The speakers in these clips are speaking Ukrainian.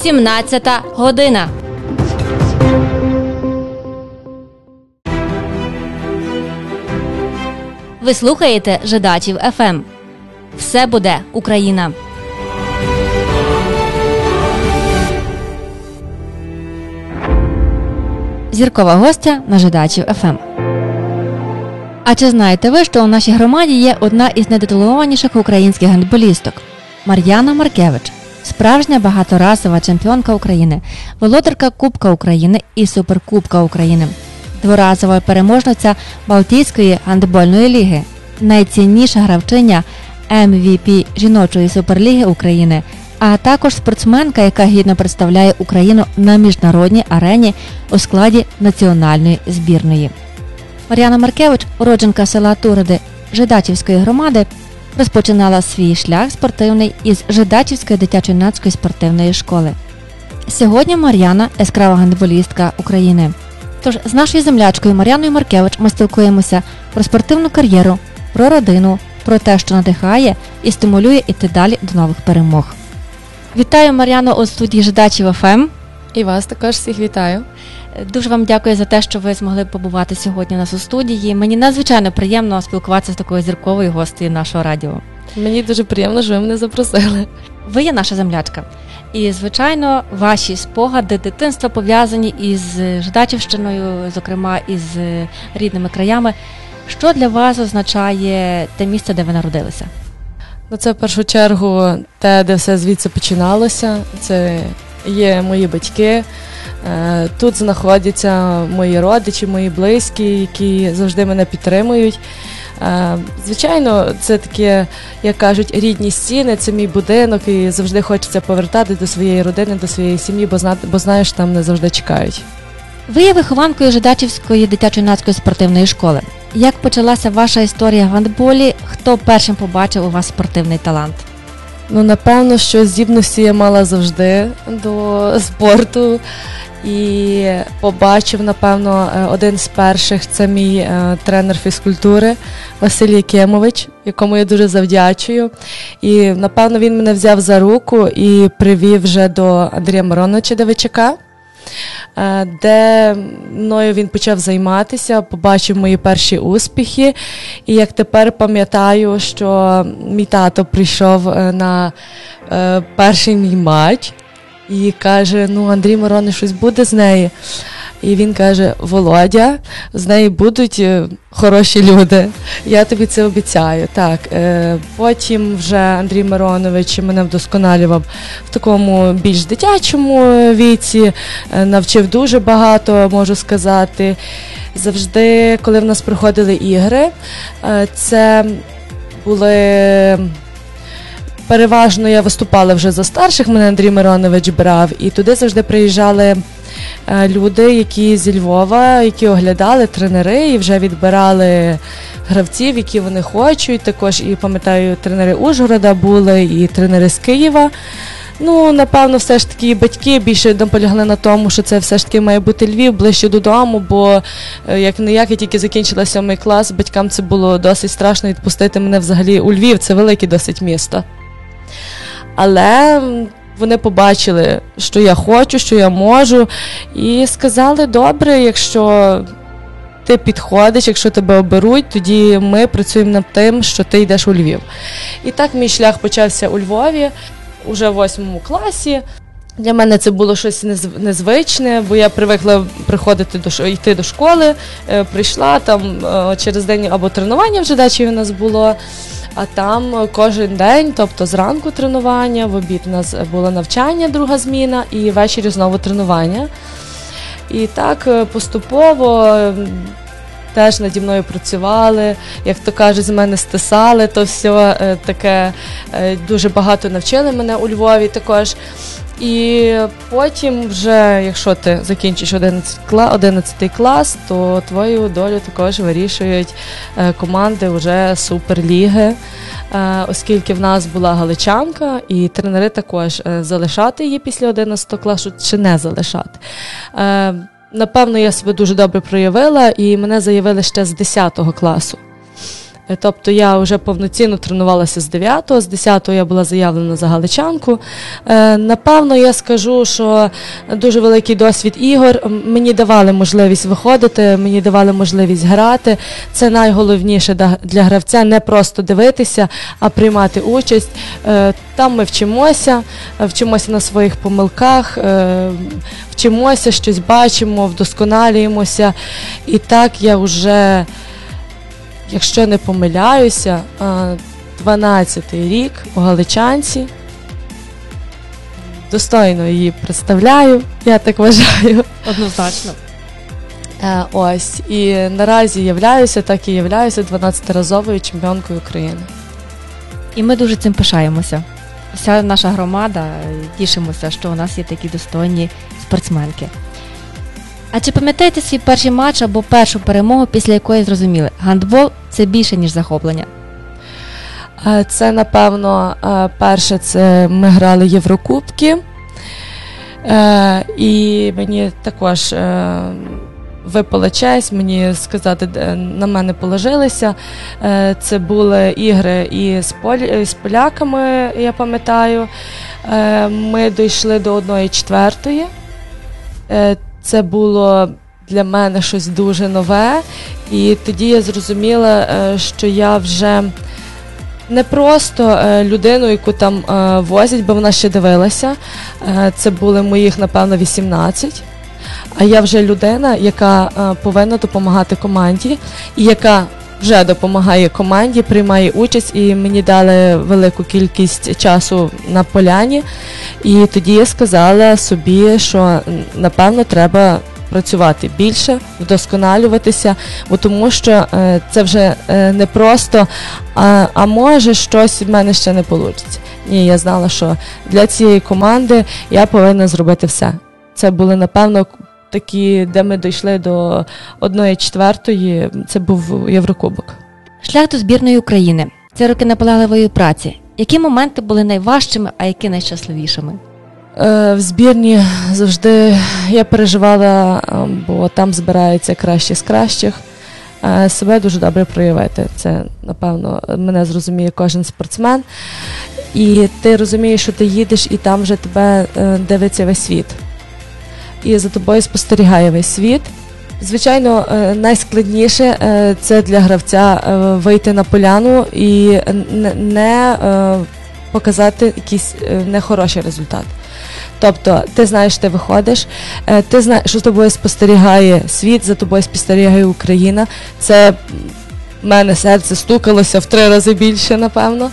17 година. Ви слухаєте Жидачів ФМ. Все буде Україна. Зіркова гостя на Жидачів ФМ. А чи знаєте ви, що у нашій громаді є одна із найтитулованіших українських гандболісток – Мар'яна Маркевич. Справжня багаторазова чемпіонка України, володарка Кубка України і Суперкубка України, дворазова переможниця Балтійської гандбольної ліги, найцінніша гравчиня MVP жіночої суперліги України, а також спортсменка, яка гідно представляє Україну на міжнародній арені у складі національної збірної. Мар'яна Маркевич, уродженка села Туриди Жидачівської громади, розпочинала свій шлях спортивний із Жидачівської дитячо-юнацької спортивної школи. Сьогодні Мар'яна – яскрава гандболістка України. Тож з нашою землячкою Мар'яною Маркевич ми спілкуємося про спортивну кар'єру, про родину, про те, що надихає і стимулює йти далі до нових перемог. Вітаю, Мар'яно, у студії Жидачів ФМ. І вас також всіх вітаю. Дуже вам дякую за те, що ви змогли побувати сьогодні у нас у студії. Мені надзвичайно приємно спілкуватися з такою зірковою гостею нашого радіо. Мені дуже приємно, що ви мене запросили. Ви є наша землячка. І, звичайно, ваші спогади дитинства пов'язані із Жидачівщиною, зокрема із рідними краями. Що для вас означає те місце, де ви народилися? Ну, це в першу чергу те, де все звідси починалося. Це є мої батьки. Тут знаходяться мої родичі, мої близькі, які завжди мене підтримують. Звичайно, це таке, як кажуть, рідні стіни, це мій будинок, і завжди хочеться повертатись до своєї родини, до своєї сім'ї, бо знаєш, там не завжди чекають. Ви є вихованкою Жидачівської дитячо-юнацької спортивної школи. Як почалася ваша історія в гандболі? Хто першим побачив у вас спортивний талант? Ну, напевно, що здібності я мала завжди до спорту. І побачив, напевно, один з перших – це мій тренер фізкультури Василь Якимович, якому я дуже завдячую. І, напевно, він мене взяв за руку і привів вже до Андрія Мироновича Девичака, де мною він почав займатися, побачив мої перші успіхи. І як тепер пам'ятаю, що мій тато прийшов на перший мій матч, і каже, ну, Андрій Миронович, щось буде з неї? І він каже, Володя, з неї будуть хороші люди, я тобі це обіцяю. Так, потім вже Андрій Миронович мене вдосконалював в такому більш дитячому віці, навчив дуже багато, можу сказати. Завжди, коли в нас проходили ігри, це були... Переважно я виступала вже за старших, мене Андрій Миронович брав, і туди завжди приїжджали люди, які зі Львова, які оглядали, тренери, і вже відбирали гравців, які вони хочуть. Також, і пам'ятаю, тренери Ужгорода були, і тренери з Києва. Ну, напевно, все ж таки батьки більше наполягли на тому, що це все ж таки має бути Львів, ближче додому, бо як-не-як я тільки закінчила 7 клас, батькам це було досить страшно відпустити мене взагалі у Львів, це велике досить місто. Але вони побачили, що я хочу, що я можу, і сказали, добре, якщо ти підходиш, якщо тебе оберуть, тоді ми працюємо над тим, що ти йдеш у Львів. І так мій шлях почався у Львові, уже в 8 класі. Для мене це було щось незвичне, бо я привикла йти до школи, прийшла, там через день або тренування в Жидачеві у нас було, а там кожен день, тобто зранку тренування, в обід у нас було навчання, друга зміна, і ввечері знову тренування. І так поступово теж наді мною працювали, як то кажуть, з мене стисали, то все таке, дуже багато навчили мене у Львові також. І потім вже, якщо ти закінчиш 11 клас, то твою долю також вирішують команди вже Суперліги, оскільки в нас була галичанка, і тренери також залишати її після 11 класу чи не залишати. Напевно, я себе дуже добре проявила, і мене заявили ще з 10 класу. Тобто я вже повноцінно тренувалася з 9-го, з 10-го я була заявлена за галичанку. Напевно, я скажу, що дуже великий досвід ігор. Мені давали можливість виходити, мені давали можливість грати. Це найголовніше для гравця, не просто дивитися, а приймати участь. Там ми вчимося на своїх помилках, вчимося, щось бачимо, вдосконалюємося. І так я вже, якщо не помиляюся, 12-й рік у Галичанці. Достойно її представляю, я так вважаю. Однозначно. Ось. І наразі являюся 12-разовою чемпіонкою України. І ми дуже цим пишаємося. Вся наша громада, тішимося, що у нас є такі достойні спортсменки. А чи пам'ятаєте свій перший матч або першу перемогу, після якої зрозуміли, гандбол – це більше, ніж захоплення? Це, напевно, перше, це ми грали Єврокубки. І мені також випала честь, мені сказати, на мене положилися. Це були ігри і з поляками, я пам'ятаю. Ми дійшли до 1/4. Це було для мене щось дуже нове. І тоді я зрозуміла, що я вже не просто людину, яку там возять, бо вона ще дивилася. Це були моїх, напевно, 18. А я вже людина, яка повинна допомагати команді, і яка вже допомагає команді, приймає участь, і мені дали велику кількість часу на поляні. І тоді я сказала собі, що, напевно, треба працювати більше, вдосконалюватися, бо тому що це вже не просто, а може щось в мене ще не вийде. Ні, я знала, що для цієї команди я повинна зробити все. Це були, напевно, такі, де ми дійшли до 1/4, це був Єврокубок. Шлях до збірної України – це роки наполегливої праці. Які моменти були найважчими, а які найщасливішими? В збірні завжди я переживала, бо там збираються кращі з кращих. Себе дуже добре проявити. Це, напевно, мене зрозуміє кожен спортсмен. І ти розумієш, що ти їдеш, і там вже тебе дивиться весь світ. І за тобою спостерігає весь світ. Звичайно, найскладніше це для гравця вийти на поляну і не показати якийсь нехороший результат. Тобто, ти знаєш, ти виходиш, ти знаєш, що з тобою спостерігає світ, за тобою спостерігає Україна. Це в мене серце стукалося в 3 рази більше, напевно.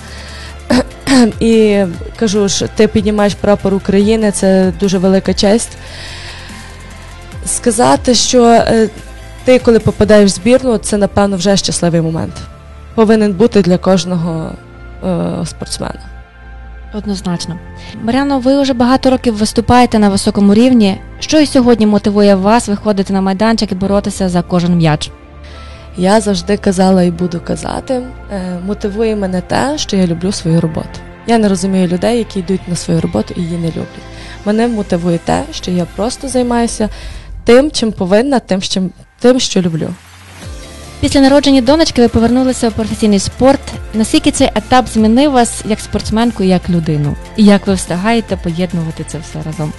І кажу, що ти піднімаєш прапор України, це дуже велика честь. Сказати, що ти, коли попадаєш в збірну, це, напевно, вже щасливий момент. Повинен бути для кожного спортсмена. Однозначно. Мар'яно, ви вже багато років виступаєте на високому рівні. Що і сьогодні мотивує вас виходити на майданчик і боротися за кожен м'яч? Я завжди казала і буду казати, мотивує мене те, що я люблю свою роботу. Я не розумію людей, які йдуть на свою роботу і її не люблять. Мене мотивує те, що я просто займаюся тим, чим повинна, тим, що люблю. Після народження донечки ви повернулися у професійний спорт. Наскільки цей етап змінив вас як спортсменку і як людину? І як ви встигаєте поєднувати це все разом?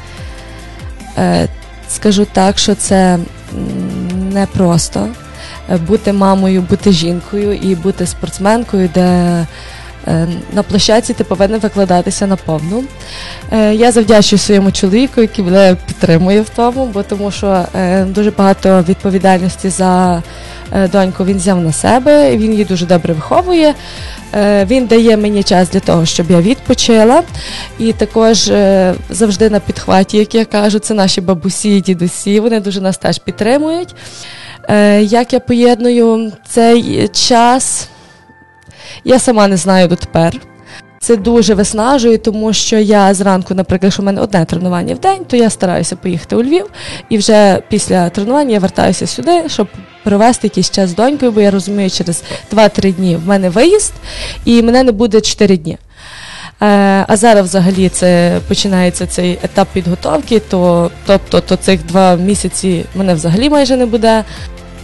Скажу так, що це не просто бути мамою, бути жінкою і бути спортсменкою, де на площадці ти повинна викладатися наповну. Я завдячую своєму чоловіку, який мене підтримує в тому, бо тому що дуже багато відповідальності за доньку він взяв на себе, він її дуже добре виховує. Він дає мені час для того, щоб я відпочила. І також завжди на підхваті, як я кажу, це наші бабусі і дідусі, вони дуже нас теж підтримують. Як я поєдную цей час, я сама не знаю дотепер. Це дуже виснажує, тому що я зранку, наприклад, якщо в мене одне тренування в день, то я стараюся поїхати у Львів, і вже після тренування я вертаюся сюди, щоб провести якийсь час з донькою, бо я розумію, через 2-3 дні в мене виїзд, і мене не буде 4 дні. А зараз взагалі це починається цей етап підготовки, тобто цих 2 місяці мене взагалі майже не буде.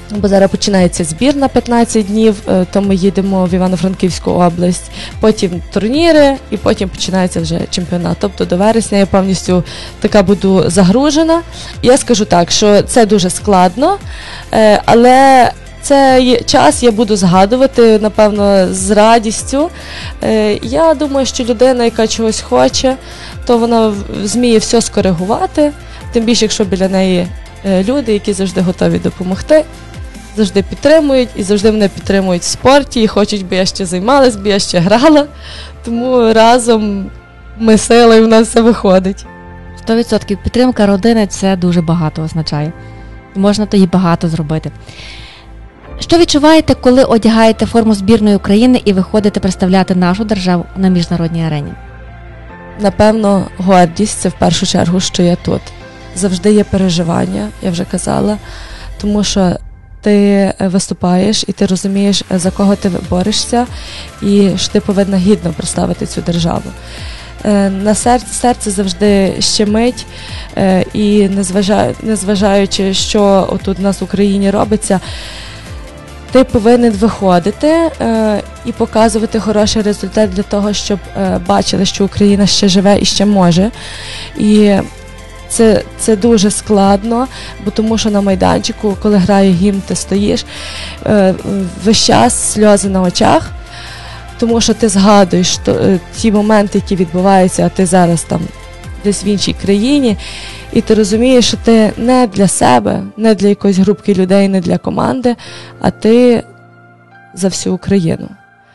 Бо зараз починається збір на 15 днів, то ми їдемо в Івано-Франківську область, потім турніри і потім починається вже чемпіонат. Тобто до вересня я повністю така буду загружена. Я скажу так, що це дуже складно, але цей час я буду згадувати, напевно, з радістю. Я думаю, що людина, яка чогось хоче, то вона зміє все скоригувати, тим більше, якщо біля неї люди, які завжди готові допомогти, завжди підтримують і завжди мене підтримують в спорті і хочуть, би я ще займалась, би я ще грала. Тому разом ми сила і в нас все виходить. 100% підтримка родини – це дуже багато означає. Можна тоді багато зробити. Що відчуваєте, коли одягаєте форму збірної України і виходите представляти нашу державу на міжнародній арені? Напевно, гордість – це в першу чергу, що я тут. Завжди є переживання, я вже казала, тому що ти виступаєш і ти розумієш, за кого ти борешся, і що ти повинна гідно представити цю державу. На серце завжди щемить, і незважаючи, що отут у нас в Україні робиться, ти повинен виходити і показувати хороший результат для того, щоб бачили, що Україна ще живе і ще може. І це дуже складно, бо тому що на майданчику, коли грає гімн, ти стоїш, весь час сльози на очах, тому що ти згадуєш ті моменти, які відбуваються, а ти зараз там десь в іншій країні, і ти розумієш, що ти не для себе, не для якоїсь групки людей, не для команди, а ти за всю Україну.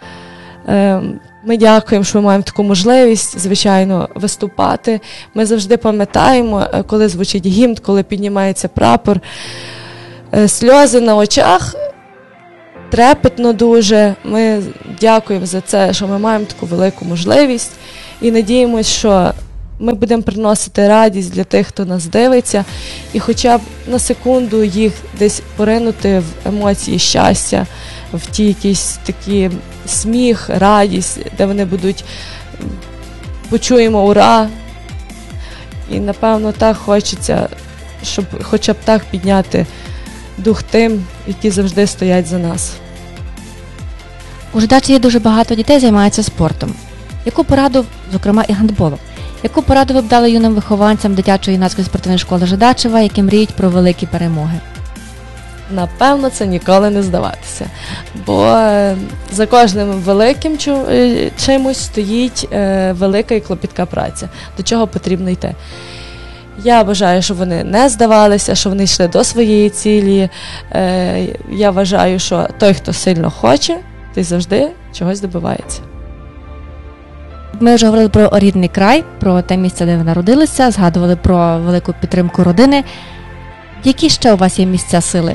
Ми дякуємо, що ми маємо таку можливість, звичайно, виступати. Ми завжди пам'ятаємо, коли звучить гімн, коли піднімається прапор. Сльози на очах, трепетно дуже. Ми дякуємо за це, що ми маємо таку велику можливість. І надіємося, що ми будемо приносити радість для тих, хто нас дивиться. І хоча б на секунду їх десь поринути в емоції щастя, в ті якісь такі сміх, радість, де вони будуть, почуємо ура. І, напевно, так хочеться, щоб хоча б так підняти дух тим, які завжди стоять за нас. У Жидачі є дуже багато дітей, займаються спортом. Яку пораду, зокрема і гандболом, яку пораду ви б дали юним вихованцям дитячо-юнацької спортивної школи Жидачева, які мріють про великі перемоги? Напевно, це ніколи не здаватися, бо за кожним великим чимось стоїть велика і клопітка праця, до чого потрібно йти. Я бажаю, щоб вони не здавалися, що вони йшли до своєї цілі. Я вважаю, що той, хто сильно хоче, той завжди чогось добивається. Ми вже говорили про рідний край, про те місце, де ви народилися, згадували про велику підтримку родини. Які ще у вас є місця сили?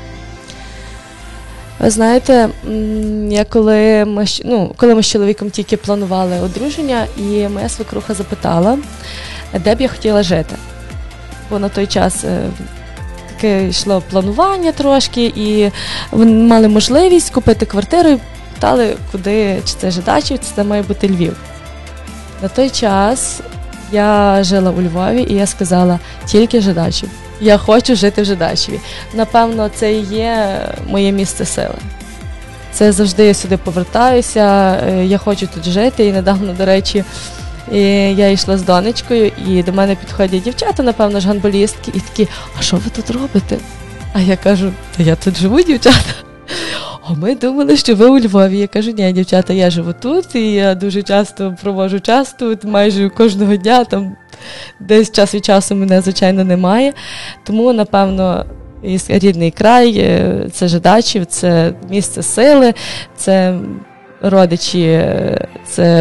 Ви знаєте, коли ми з чоловіком тільки планували одруження, і моя свекруха запитала, де б я хотіла жити. Бо на той час таке йшло планування трошки, і вони мали можливість купити квартиру і питали, куди, чи це Жидачів, чи це має бути Львів. На той час я жила у Львові, і я сказала, тільки Жидачів. Я хочу жити в Жидачеві. Напевно, це і є моє місце сили. Це завжди я сюди повертаюся, я хочу тут жити. І недавно, до речі, я йшла з донечкою, і до мене підходять дівчата, напевно ж, гандболістки, і такі, а що ви тут робите? А я кажу, та я тут живу, дівчата. А ми думали, що ви у Львові. Я кажу, ні, дівчата, я живу тут, і я дуже часто проводжу час тут, майже кожного дня, там десь час від часу мене, звичайно, немає. Тому, напевно, рідний край, це Жидачів, це місце сили, це родичі, це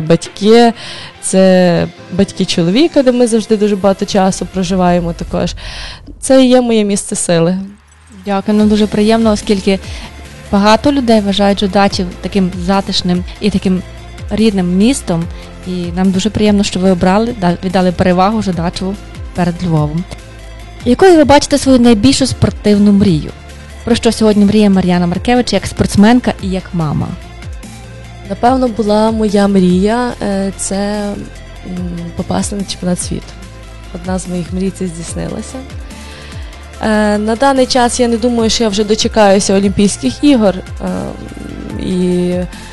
батьки чоловіка, де ми завжди дуже багато часу проживаємо також. Це і є моє місце сили. Дякую, нам дуже приємно, оскільки багато людей вважають Жидачів таким затишним і таким рідним містом. І нам дуже приємно, що ви обрали, віддали перевагу Жидачеву перед Львовом. Якою ви бачите свою найбільшу спортивну мрію? Про що сьогодні мріє Мар'яна Маркевич як спортсменка і як мама? Напевно, була моя мрія – це попасти на чемпіонат світу. Одна з моїх мрій це здійснилася. На даний час я не думаю, що я вже дочекаюся Олімпійських ігор. І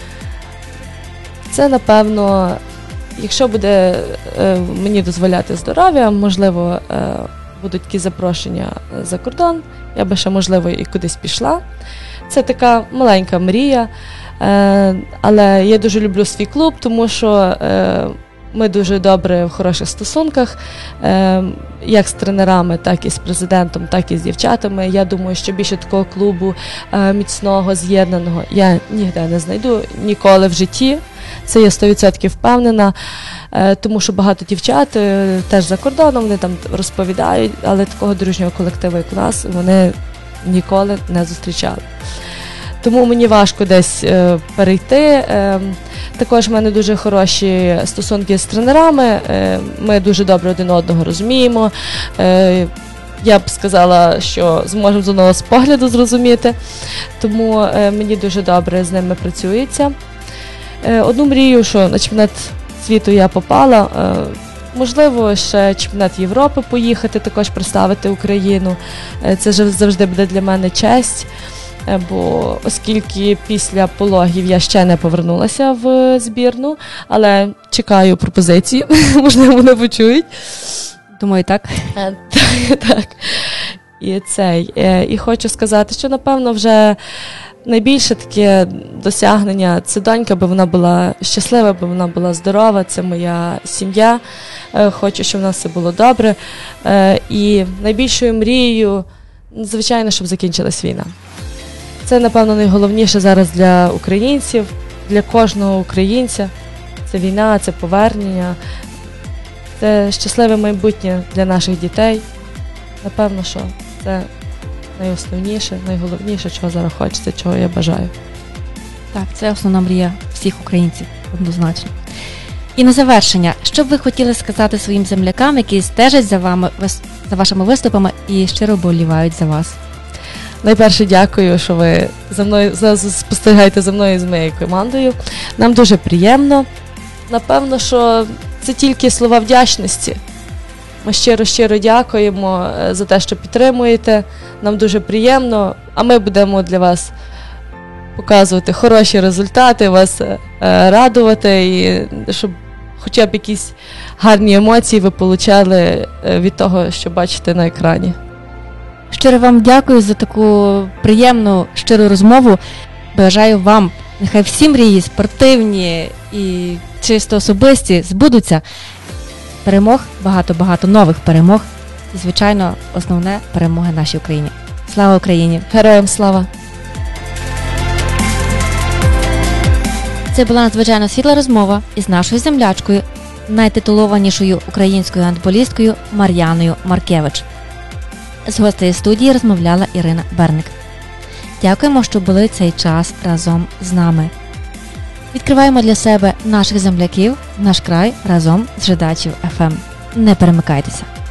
це, напевно, якщо буде мені дозволяти здоров'я, можливо, будуть такі запрошення за кордон, я би ще, можливо, і кудись пішла. Це така маленька мрія, але я дуже люблю свій клуб, тому що ми дуже добре в хороших стосунках, як з тренерами, так і з президентом, так і з дівчатами. Я думаю, що більше такого клубу міцного, з'єднаного я ніде не знайду ніколи в житті. Це я 100% впевнена, тому що багато дівчат теж за кордоном, вони там розповідають, але такого дружнього колективу, як у нас, вони ніколи не зустрічали. Тому мені важко десь перейти. Також в мене дуже хороші стосунки з тренерами, ми дуже добре один одного розуміємо. Я б сказала, що зможемо з одного з погляду зрозуміти, тому мені дуже добре з ними працюється. Одну мрію, що на чемпіонат світу я попала, можливо, ще чемпіонат Європи поїхати, також представити Україну. Це завжди буде для мене честь, бо оскільки після пологів я ще не повернулася в збірну, але чекаю пропозиції, можливо, вони почують. Думаю, так. Так. І хочу сказати, що, напевно, вже найбільше таке досягнення – це донька, бо вона була щаслива, бо вона була здорова, це моя сім'я. Хочу, щоб в нас все було добре. І найбільшою мрією, звичайно, щоб закінчилась війна. Це, напевно, найголовніше зараз для українців, для кожного українця. Це війна, це повернення, це щасливе майбутнє для наших дітей. Напевно, що це найосновніше, найголовніше, чого зараз хочеться, чого я бажаю. Так, це основна мрія всіх українців, однозначно. І на завершення, що б ви хотіли сказати своїм землякам, які стежать за вами, за вашими виступами і щиро вболівають за вас? Найперше, дякую, що ви спостерігаєте за мною і з моєю командою. Нам дуже приємно. Напевно, що це тільки слова вдячності. Ми щиро дякуємо за те, що підтримуєте. Нам дуже приємно, а ми будемо для вас показувати хороші результати, вас радувати, і щоб хоча б якісь гарні емоції ви отримали від того, що бачите на екрані. Щиро вам дякую за таку приємну, щиру розмову. Бажаю вам, нехай всі мрії спортивні і чисто особисті збудуться. Перемог, багато нових перемог і, звичайно, основне – перемоги нашій Україні. Слава Україні! Героям слава! Це була надзвичайно світла розмова із нашою землячкою, найтитулованішою українською гандболісткою Мар'яною Маркевич. З гостею студії розмовляла Ірина Берник. Дякуємо, що були цей час разом з нами. Відкриваємо для себе наших земляків, наш край разом з Жидачів ФМ. Не перемикайтеся!